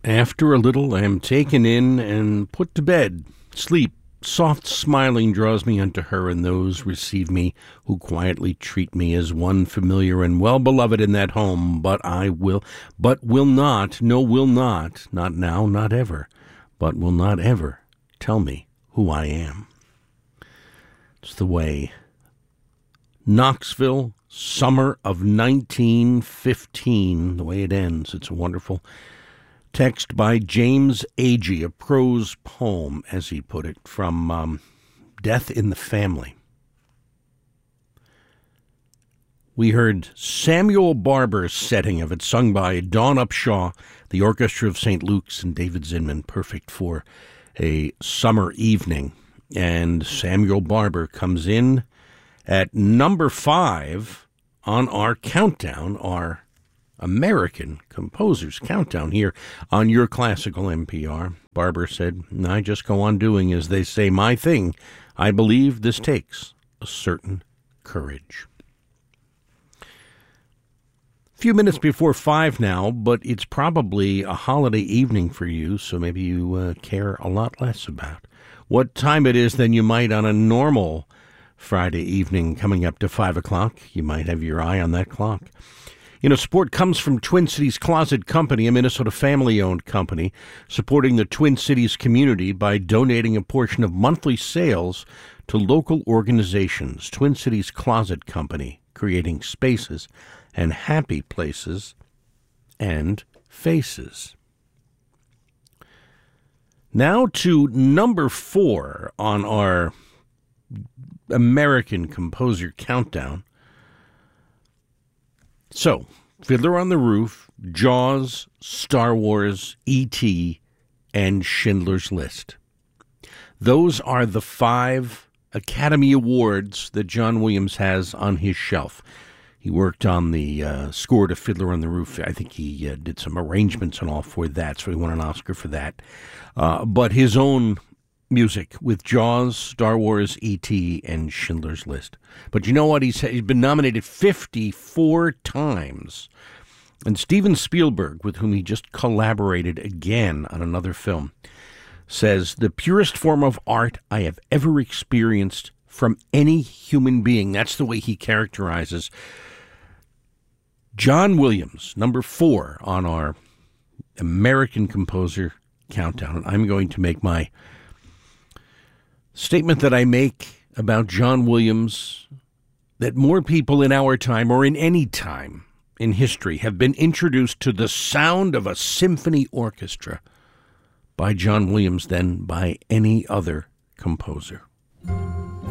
After a little, I am taken in and put to bed. Sleep, soft smiling, draws me unto her, and those receive me who quietly treat me as one familiar and well-beloved in that home. But will not, not now, not ever, but will not ever tell me who I am. It's the way. Knoxville, summer of 1915, the way it ends. It's a wonderful text by James Agee, a prose poem, as he put it, from Death in the Family. We heard Samuel Barber's setting of it, sung by Dawn Upshaw, the Orchestra of St. Luke's, and David Zinman, perfect for a summer evening. And Samuel Barber comes in at number 5 on our countdown, our American Composers Countdown here on Your Classical NPR. Barber said, I just go on doing, as they say, my thing. I believe this takes a certain courage. A few minutes before 5 now, but it's probably a holiday evening for you, so maybe you care a lot less about what time it is than you might on a normal Friday evening coming up to 5 o'clock. You might have your eye on that clock. You know, support comes from Twin Cities Closet Company, a Minnesota family-owned company, supporting the Twin Cities community by donating a portion of monthly sales to local organizations. Twin Cities Closet Company, creating spaces and happy places and faces. Now to number 4 on our American Composer Countdown. So, Fiddler on the Roof, Jaws, Star Wars, E.T., and Schindler's List. Those are the 5 Academy Awards that John Williams has on his shelf. He worked on the score to Fiddler on the Roof. I think he did some arrangements and all for that, so he won an Oscar for that. But his own music with Jaws, Star Wars, E.T., and Schindler's List. But you know what? He's been nominated 54 times. And Steven Spielberg, with whom he just collaborated again on another film, says, the purest form of art I have ever experienced from any human being. That's the way he characterizes John Williams, number 4 on our American Composer Countdown. I'm going to make my statement that I make about John Williams, that more people in our time or in any time in history have been introduced to the sound of a symphony orchestra by John Williams than by any other composer.